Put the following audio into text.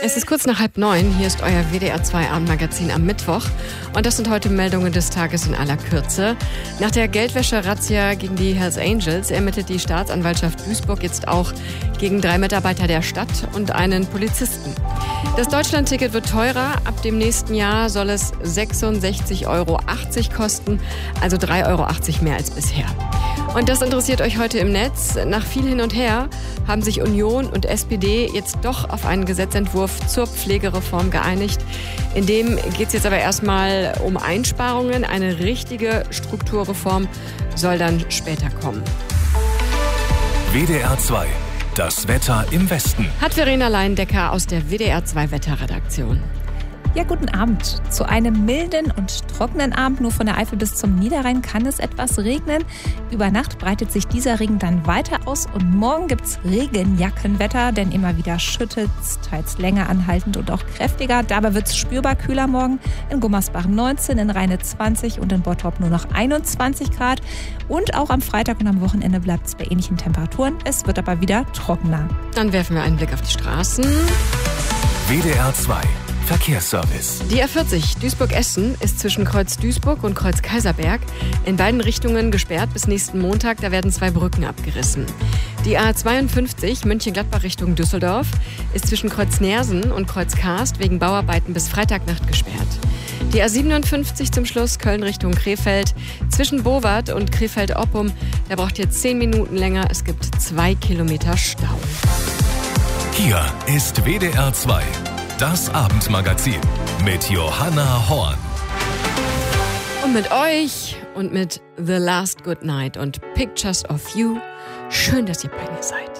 Es ist kurz nach 8:30. Hier ist euer WDR 2 Abendmagazin am Mittwoch. Und das sind heute Meldungen des Tages in aller Kürze. Nach der Geldwäsche-Razzia gegen die Hells Angels ermittelt die Staatsanwaltschaft Duisburg jetzt auch gegen 3 Mitarbeiter der Stadt und einen Polizisten. Das Deutschlandticket wird teurer. Ab dem nächsten Jahr soll es 66,80 Euro kosten, also 3,80 Euro mehr als bisher. Und das interessiert euch heute im Netz. Nach viel hin und her haben sich Union und SPD jetzt doch auf einen Gesetzentwurf zur Pflegereform geeinigt. In dem geht es jetzt aber erstmal um Einsparungen. Eine richtige Strukturreform soll dann später kommen. WDR 2, das Wetter im Westen. Hat Verena Leindecker aus der WDR 2 Wetterredaktion. Ja, guten Abend. Zu einem milden und trockenen Abend, nur von der Eifel bis zum Niederrhein, kann es etwas regnen. Über Nacht breitet sich dieser Regen dann weiter aus und morgen gibt's Regenjackenwetter, denn immer wieder schüttet's, teils länger anhaltend und auch kräftiger. Dabei wird's spürbar kühler morgen. In Gummersbach 19, in Rheine 20 und in Bottrop nur noch 21 Grad. Und auch am Freitag und am Wochenende bleibt's bei ähnlichen Temperaturen. Es wird aber wieder trockener. Dann werfen wir einen Blick auf die Straßen. WDR 2. Verkehrsservice. Die A40 Duisburg-Essen ist zwischen Kreuz Duisburg und Kreuz Kaiserberg in beiden Richtungen gesperrt bis nächsten Montag. Da werden 2 Brücken abgerissen. Die A52 Mönchengladbach Richtung Düsseldorf ist zwischen Kreuz Neersen und Kreuz Karst wegen Bauarbeiten bis Freitagnacht gesperrt. Die A57 zum Schluss Köln Richtung Krefeld zwischen Bowart und Krefeld-Oppum. Da braucht ihr 10 Minuten länger. Es gibt 2 Kilometer Stau. Hier ist WDR 2. Das Abendmagazin mit Johanna Horn. Und mit euch und mit The Last Good Night und Pictures of You. Schön, dass ihr bei mir seid.